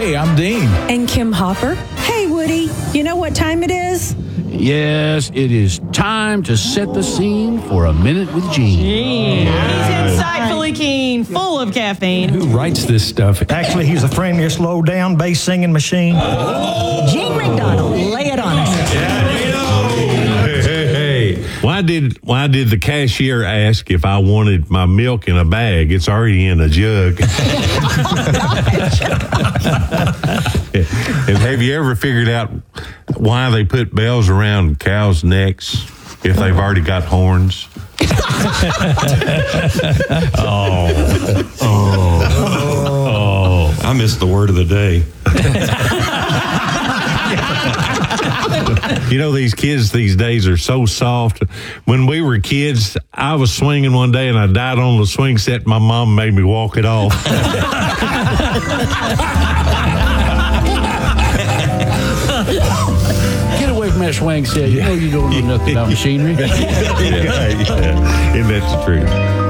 Hey, I'm Dean. And Kim Hopper. Hey, Woody. You know what time it is? Yes, it is time to set the scene for A Minute with Gene. He's insightfully keen, full of caffeine. Who writes this stuff? Actually, he's a friendliest low-down bass singing machine. Gene McDonald. Lay it on us. Hey. Why did the cashier ask if I wanted my milk in a bag? It's already in a jug. And have you ever figured out why they put bells around cows' necks if they've already got horns? I missed the word of the day. You know, these kids these days are so soft. When we were kids, I was swinging one day and I died on the swing set. My mom made me walk it off. Get away from that swing set. You know you don't know nothing about machinery. Yeah. And that's the truth.